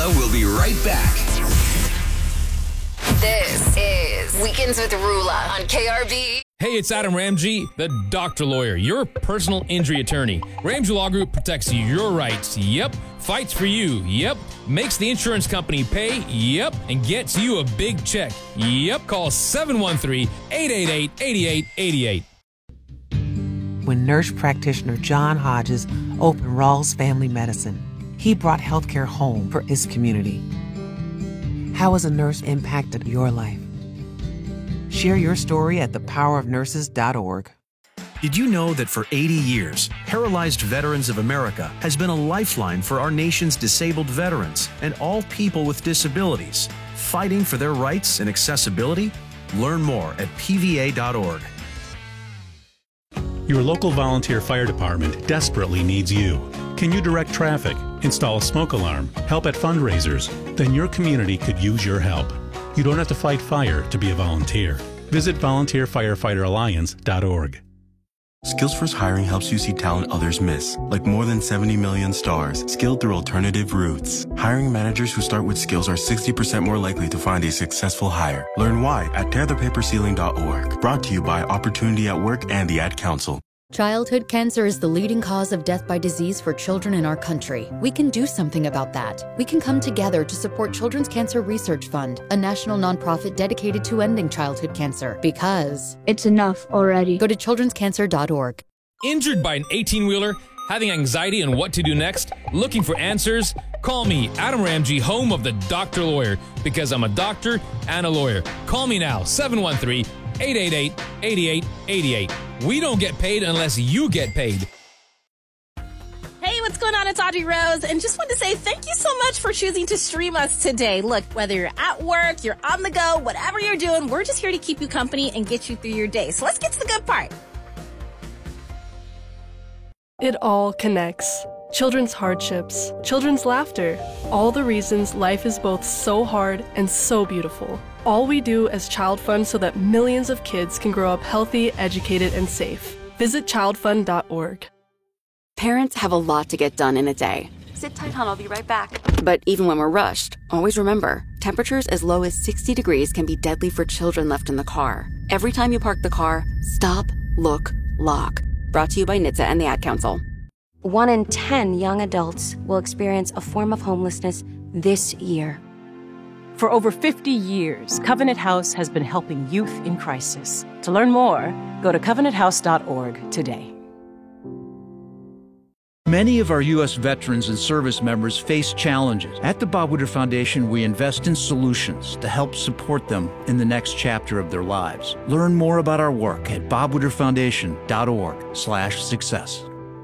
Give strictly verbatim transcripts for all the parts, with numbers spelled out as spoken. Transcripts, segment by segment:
Rula will be right back. This is Weekends with Rula on K R B. Hey, it's Adam Ramsey, the doctor lawyer, your personal injury attorney. Ramsey Law Group protects your rights, yep. Fights for you, yep. Makes the insurance company pay, yep. And gets you a big check, yep. Call seven one three, eight eight eight, eight eight eight eight. When nurse practitioner John Hodges opened Rawls Family Medicine, he brought healthcare home for his community. How has a nurse impacted your life? Share your story at the power of nurses dot org. Did you know that for eighty years, Paralyzed Veterans of America has been a lifeline for our nation's disabled veterans and all people with disabilities, fighting for their rights and accessibility? Learn more at P V A dot org. Your local volunteer fire department desperately needs you. Can you direct traffic, install a smoke alarm, help at fundraisers? Then your community could use your help. You don't have to fight fire to be a volunteer. Visit volunteer firefighter alliance dot org. Skills First Hiring helps you see talent others miss, like more than seventy million stars, skilled through alternative routes. Hiring managers who start with skills are sixty percent more likely to find a successful hire. Learn why at tear the paper ceiling dot org. Brought to you by Opportunity at Work and the Ad Council. Childhood cancer is the leading cause of death by disease for children in our country. We can do something about that. We can come together to support Children's Cancer Research Fund, a national nonprofit dedicated to ending childhood cancer. Because it's enough already. Go to children's cancer dot org. Injured by an eighteen-wheeler? Having anxiety on what to do next? Looking for answers? Call me, Adam Ramsey, home of the Doctor Lawyer, because I'm a doctor and a lawyer. Call me now, seven one three, eight eight eight, eight eight eight eight. We don't get paid unless you get paid. Hey, what's going on? It's Audrey Rose, and just want to say thank you so much for choosing to stream us today. Look, whether you're at work, you're on the go, whatever you're doing, we're just here to keep you company and get you through your day. So let's get to the good part. It all connects. Children's hardships, children's laughter, all the reasons life is both so hard and so beautiful. All we do as Child Fund so that millions of kids can grow up healthy, educated, and safe. Visit child fund dot org. Parents have a lot to get done in a day. Sit tight, hon. I'll be right back. But even when we're rushed, always remember, temperatures as low as sixty degrees can be deadly for children left in the car. Every time you park the car, stop, look, lock. Brought to you by N H T S A and the Ad Council. One in ten young adults will experience a form of homelessness this year. For over fifty years, Covenant House has been helping youth in crisis. To learn more, go to covenant house dot org today. Many of our U S veterans and service members face challenges. At the Bob Woodward Foundation, we invest in solutions to help support them in the next chapter of their lives. Learn more about our work at bob woodward foundation dot org slash success.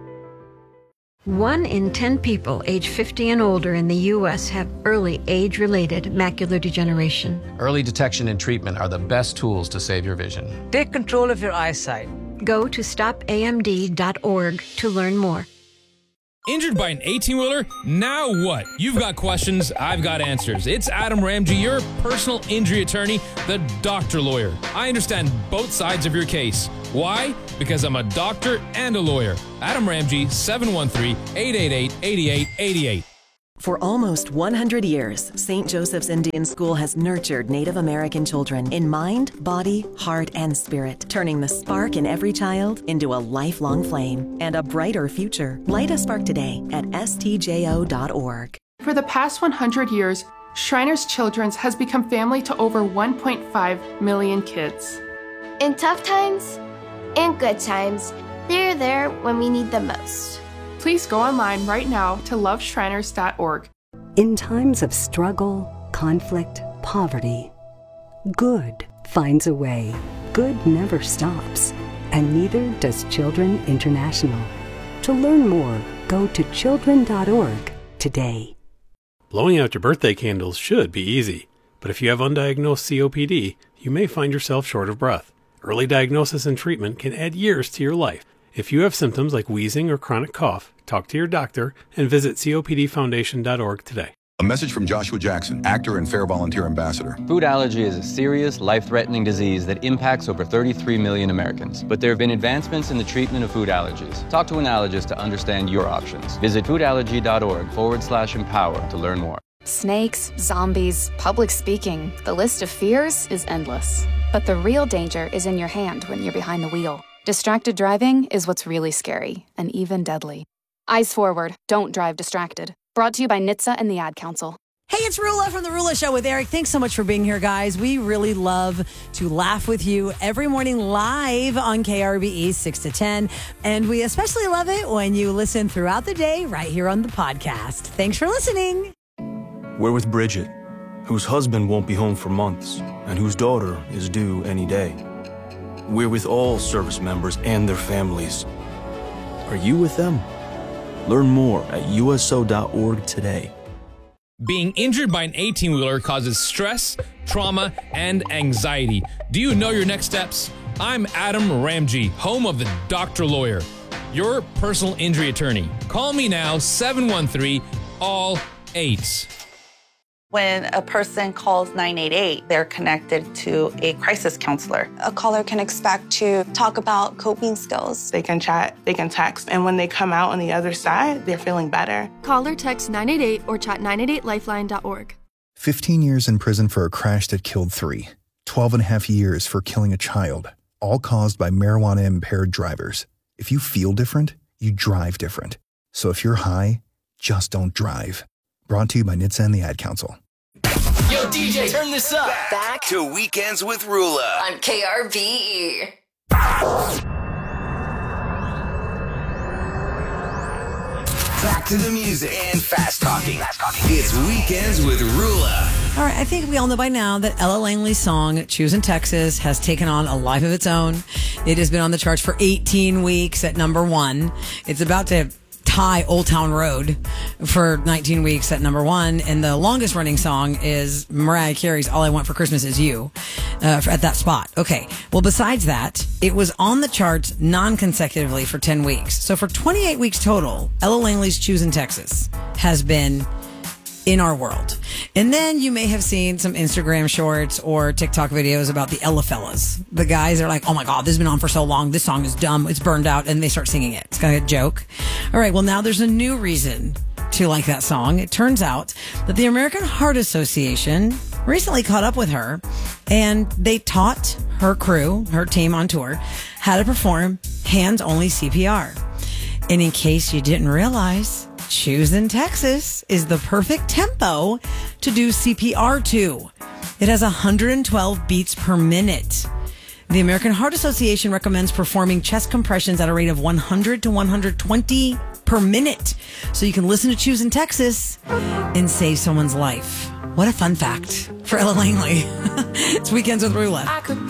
One in ten people age fifty and older in the U S have early age-related macular degeneration. Early detection and treatment are the best tools to save your vision. Take control of your eyesight. Go to stop A M D dot org to learn more. Injured by an eighteen-wheeler? Now what? You've got questions, I've got answers. It's Adam Ramsey, your personal injury attorney, the doctor lawyer. I understand both sides of your case. Why? Because I'm a doctor and a lawyer. Adam Ramsey, seven one three, eight eight eight, eight eight eight eight. For almost one hundred years, Saint Joseph's Indian School has nurtured Native American children in mind, body, heart, and spirit, turning the spark in every child into a lifelong flame and a brighter future. Light a spark today at S T J O dot org. For the past one hundred years, Shriners Children's has become family to over one point five million kids. In tough times and good times, they're there when we need them most. Please go online right now to love shriners dot org. In times of struggle, conflict, poverty, good finds a way. Good never stops, and neither does Children International. To learn more, go to children dot org today. Blowing out your birthday candles should be easy, but if you have undiagnosed C O P D, you may find yourself short of breath. Early diagnosis and treatment can add years to your life. If you have symptoms like wheezing or chronic cough, talk to your doctor and visit C O P D foundation dot org today. A message from Joshua Jackson, actor and Fair Volunteer Ambassador. Food allergy is a serious, life-threatening disease that impacts over thirty-three million Americans. But there have been advancements in the treatment of food allergies. Talk to an allergist to understand your options. Visit food allergy dot org forward slash empower to learn more. Snakes, zombies, public speaking. The list of fears is endless. But the real danger is in your hand when you're behind the wheel. Distracted driving is what's really scary and even deadly. Eyes forward. Don't drive distracted. Brought to you by N H T S A and the Ad Council. Hey, it's Rula from The Rula Show with Eric. Thanks so much for being here, guys. We really love to laugh with you every morning live on K R B E six to ten. And we especially love it when you listen throughout the day right here on the podcast. Thanks for listening. We're with Bridget, whose husband won't be home for months and whose daughter is due any day. We're with all service members and their families. Are you with them? Learn more at U S O dot org today. Being injured by an eighteen-wheeler causes stress, trauma, and anxiety. Do you know your next steps? I'm Adam Ramji, home of the Doctor Lawyer, your personal injury attorney. Call me now, seven one three, all eight. When a person calls nine eight eight, they're connected to a crisis counselor. A caller can expect to talk about coping skills. They can chat, they can text, and when they come out on the other side, they're feeling better. Call or text nine eight eight or chat nine eight eight lifeline dot org. fifteen years in prison for a crash that killed three. twelve and a half years for killing a child, all caused by marijuana-impaired drivers. If you feel different, you drive different. So if you're high, just don't drive. Brought to you by N H T S A and the Ad Council. Yo, D J, turn this up. Back to Weekends with Rula on K R B E. Back to the music and fast talking. It's Weekends with Rula. All right, I think we all know by now that Ella Langley's song, Choosing Texas, has taken on a life of its own. It has been on the charts for eighteen weeks at number one. It's about to tie Old Town Road for nineteen weeks at number one. And the longest running song is Mariah Carey's All I Want for Christmas Is You uh, at that spot. Okay. Well, besides that, it was on the charts non-consecutively for ten weeks. So for twenty-eight weeks total, Ella Langley's Choosing Texas has been in our world. And then you may have seen some Instagram shorts or TikTok videos about the Ella fellas. The guys are like, oh my God, this has been on for so long. This song is dumb. It's burned out. And they start singing it. It's kind of a joke. All right. Well, now there's a new reason to like that song. It turns out that the American Heart Association recently caught up with her and they taught her crew, her team on tour, how to perform hands-only C P R. And in case you didn't realize, Choosing Texas is the perfect tempo to do C P R to. It has one hundred twelve beats per minute. The American Heart Association recommends performing chest compressions at a rate of one hundred to one hundred twenty per minute. So you can listen to Choosing Texas and save someone's life. What a fun fact for Ella Langley. It's Weekends with Rula. I could